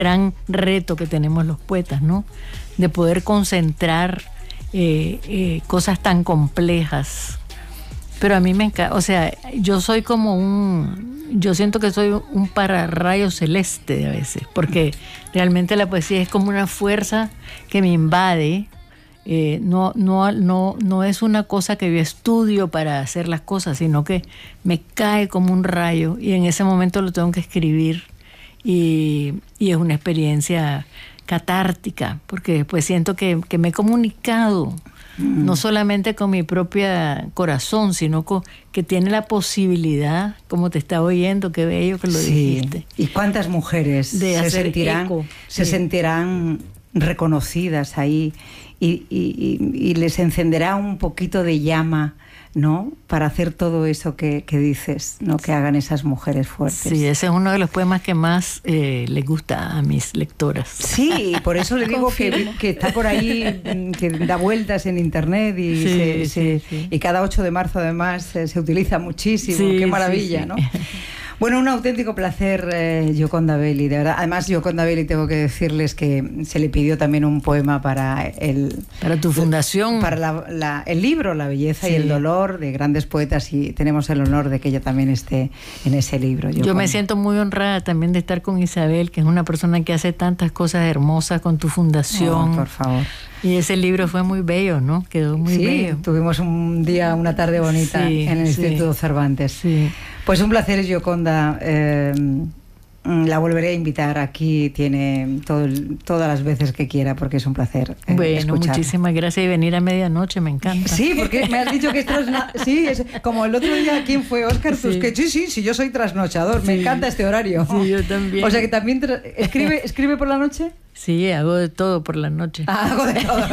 gran reto que tenemos los poetas, ¿no? De poder concentrar cosas tan complejas. Pero a mí me encanta, o sea, yo siento que soy un pararrayo celeste a veces, porque realmente la poesía es como una fuerza que me invade. No es una cosa que yo estudio para hacer las cosas, sino que me cae como un rayo y en ese momento lo tengo que escribir y es una experiencia catártica, porque después siento que me he comunicado no solamente con mi propio corazón, sino que tiene la posibilidad, como te estaba oyendo, qué bello que lo dijiste. ¿Y cuántas mujeres se sentirán reconocidas ahí y les encenderá un poquito de llama, ¿no? Para hacer todo eso que dices, ¿no? Que hagan esas mujeres fuertes. Sí, ese es uno de los poemas que más les gusta a mis lectoras. Sí, por eso le digo que está por ahí, que da vueltas en internet y cada 8 de marzo además se utiliza muchísimo. Sí, qué maravilla, sí. ¿No? Bueno, un auténtico placer, Gioconda Belli, de verdad. Además, Gioconda Belli, tengo que decirles que se le pidió también un poema para tu fundación. Para el libro La belleza y el dolor, de grandes poetas, y tenemos el honor de que ella también esté en ese libro. Gioconda. Yo me siento muy honrada también de estar con Isabel, que es una persona que hace tantas cosas hermosas con tu fundación. Oh, por favor. Y ese libro fue muy bello, ¿no? Quedó muy bello. Tuvimos una tarde bonita en el Instituto Cervantes. Sí. Pues un placer, Gioconda. La volveré a invitar aquí, tiene todas las veces que quiera, porque es un placer escucharla. Muchísimas gracias, y venir a medianoche, me encanta. Sí, porque me has dicho que esto es como el otro día, ¿quién fue? Óscar Tusquets. Sí, yo soy trasnochador, me encanta este horario. Sí, yo también. O sea que también ¿escribe por la noche? Sí, hago de todo por la noche. Hago de todo.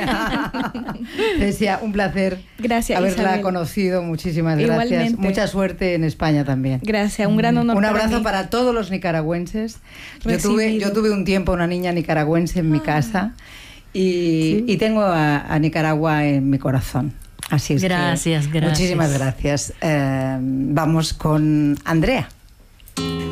Decía, un placer haberla Isabel. Conocido. Muchísimas gracias. Igualmente. Mucha suerte en España también. Gracias, un gran honor. Un abrazo para todos los nicaragüenses. Yo tuve un tiempo una niña nicaragüense en mi casa y tengo a Nicaragua en mi corazón. Así es. Gracias. Muchísimas gracias. Vamos con Andrea.